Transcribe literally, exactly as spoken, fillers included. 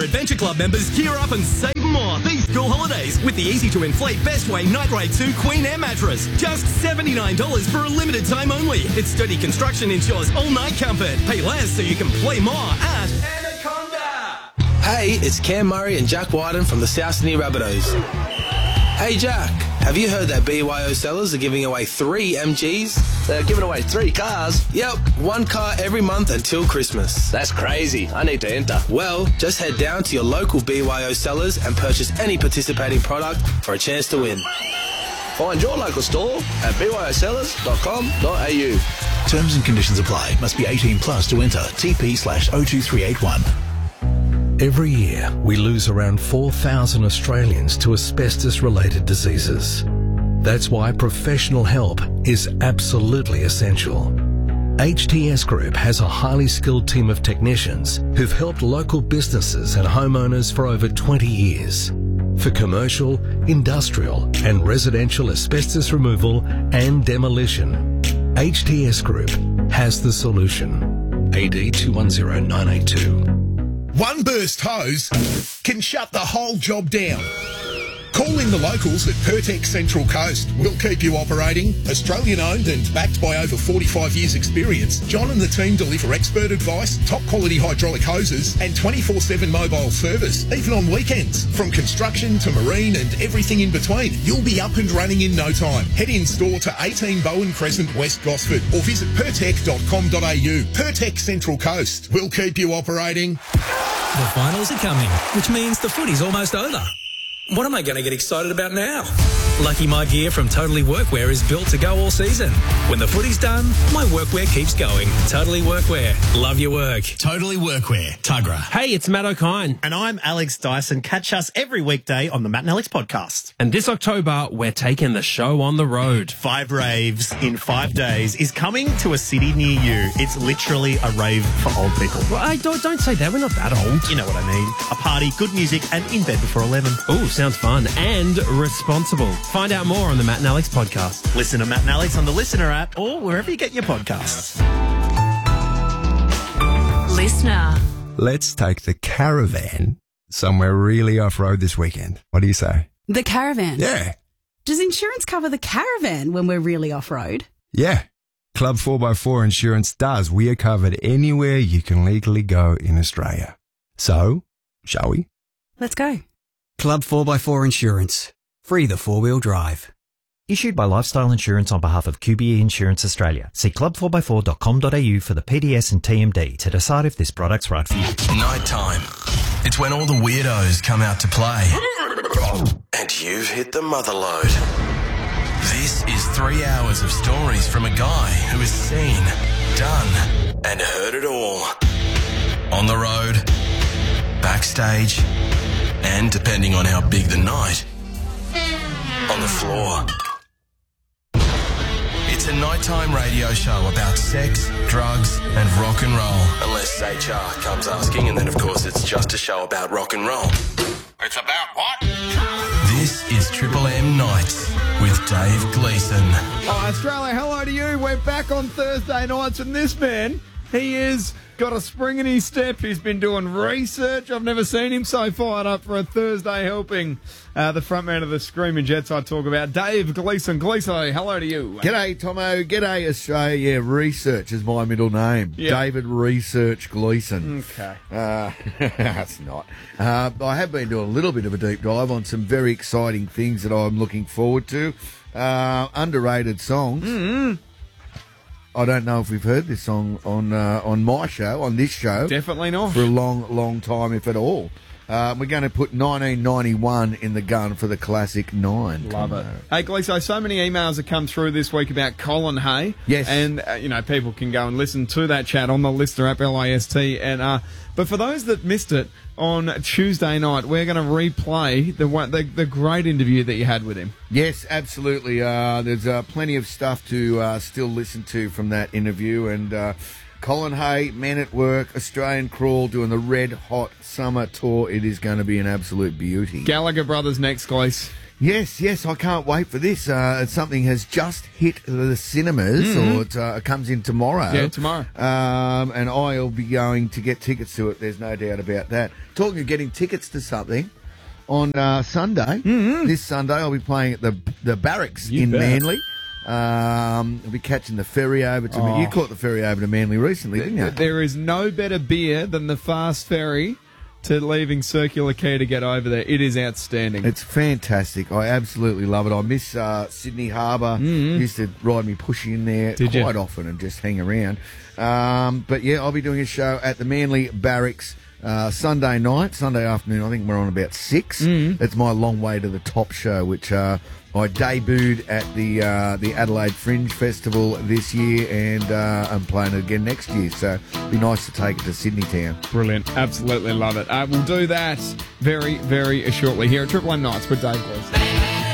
Adventure Club members gear up and save more these school holidays with the easy-to-inflate Bestway Night Raid two Queen Air mattress. Just seventy-nine dollars for a limited time only. Its sturdy construction ensures all-night comfort. Pay less so you can play more at Anaconda. Hey, it's Cam Murray and Jack Wyden from the South Sydney Rabbitohs. Hey Jack, have you heard that B Y O sellers are giving away three M Gs? They're giving away three cars? Yep, one car every month until Christmas. That's crazy. I need to enter. Well, just head down to your local B Y O sellers and purchase any participating product for a chance to win. Find your local store at b y o sellers dot com dot a u. Terms and conditions apply. Must be eighteen plus to enter. T P slash oh two three eight one. Every year, we lose around four thousand Australians to asbestos-related diseases. That's why professional help is absolutely essential. H T S Group has a highly skilled team of technicians who've helped local businesses and homeowners for over twenty years. For commercial, industrial and residential asbestos removal and demolition, H T S Group has the solution. A D two one zero nine eight two. One burst hose can shut the whole job down. Call in the locals at Pertex Central Coast. We'll keep you operating. Australian-owned and backed by over forty-five years' experience, John and the team deliver expert advice, top-quality hydraulic hoses and twenty-four seven mobile service, even on weekends. From construction to marine and everything in between, you'll be up and running in no time. Head in store to eighteen Bowen Crescent, West Gosford, or visit pertec dot com dot a u. Pertex Central Coast. We'll keep you operating. The finals are coming, which means the footy's almost over. What am I going to get excited about now? Lucky My Gear from Totally Workwear is built to go all season. When the footy's done, my workwear keeps going. Totally Workwear. Love your work. Totally Workwear. Tuggerah. Hey, it's Matt O'Kine. And I'm Alex Dyson. Catch us every weekday on the Matt and Alex podcast. And this October, we're taking the show on the road. Five raves in five days is coming to a city near you. It's literally a rave for old people. Well, I don't, don't say that. We're not that old. You know what I mean. A party, good music, and in bed before eleven. Ooh, sounds fun and responsible. Find out more on the Matt and Alex podcast. Listen to Matt and Alex on the Listener app or wherever you get your podcasts. Listener. Let's take the caravan somewhere really off-road this weekend. What do you say? The caravan? Yeah. Does insurance cover the caravan when we're really off-road? Yeah. Club four by four Insurance does. We are covered anywhere you can legally go in Australia. So, shall we? Let's go. Club four by four Insurance. Free the four-wheel drive. Issued by Lifestyle Insurance on behalf of Q B E Insurance Australia. See club four by four dot com dot a u for the P D S and T M D to decide if this product's right for you. Night time. It's when all the weirdos come out to play. And you've hit the mother load. This is three hours of stories from a guy who has seen, done, and heard it all. On the road, backstage, and depending on how big the night, on the floor. It's a nighttime radio show about sex, drugs, and rock and roll. Unless H R comes asking, and then of course it's just a show about rock and roll. It's about what? This is Triple M Nights with Dave Gleeson. Oh, Australia, hello to you. We're back on Thursday nights, and this man, he is got a spring in his step. He's been doing research. I've never seen him so fired up for a Thursday helping. Uh, the front man of the Screaming Jets I talk about, Dave Gleeson. Gleeson, hello to you. G'day, Tomo. G'day, Australia. Yeah, Research is my middle name. Yep. David Research Gleeson. Okay. Uh, that's not. Uh, I have been doing a little bit of a deep dive on some very exciting things that I'm looking forward to. Uh, underrated songs. Mm-hmm. I don't know if we've heard this song on uh, on my show, on this show. Definitely not. For a long, long time, if at all. Uh, we're going to put nineteen ninety-one in the gun for the classic nine. Love it. Hey, Gleeso, so many emails have come through this week about Colin Hay. Yes. And, uh, you know, people can go and listen to that chat on the Listener app, L I S T. And, uh, but for those that missed it, on Tuesday night, we're going to replay the, one, the the great interview that you had with him. Yes, absolutely. Uh, there's uh, plenty of stuff to uh, still listen to from that interview. And uh, Colin Hay, Men at Work, Australian Crawl, doing the Red Hot Summer Tour. It is going to be an absolute beauty. Gallagher Brothers next, Glees. Yes, yes, I can't wait for this. Uh, something has just hit the cinemas, Mhm. or it, uh, it comes in tomorrow. Yeah, tomorrow. Um, and I'll be going to get tickets to it. There's no doubt about that. Talking of getting tickets to something, on uh, Sunday, this Sunday, I'll be playing at the the Barracks You in bet. Manly. Um, I'll be catching the ferry over to. Oh. You caught the ferry over to Manly recently, didn't you? There is no better beer than the fast ferry to leaving Circular Quay to get over there. It is outstanding. It's fantastic. I absolutely love it. I miss uh, Sydney Harbour. Used to ride me pushy in there Did you? quite often and just hang around. Um, but yeah, I'll be doing a show at the Manly Barracks uh, Sunday night, Sunday afternoon. I think we're on about six. It's my long way to the top show, which uh, I debuted at the uh, the Adelaide Fringe Festival this year, and uh, I'm playing it again next year. So it'd be nice to take it to Sydney Town. Brilliant. Absolutely love it. Uh, we'll do that very, very shortly here at Triple M Nights with Dave Gleason.